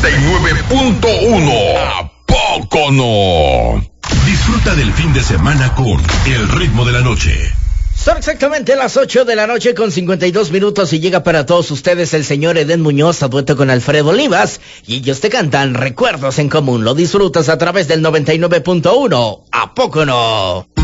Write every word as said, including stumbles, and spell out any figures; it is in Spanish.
noventa y nueve punto uno. ¿A poco no? Disfruta del fin de semana con El Ritmo de la Noche. Son exactamente las ocho de la noche con cincuenta y dos minutos y llega para todos ustedes el señor Edén Muñoz a dueto con Alfredo Olivas y ellos te cantan Recuerdos en Común. Lo disfrutas a través del noventa y nueve punto uno. ¿A poco no?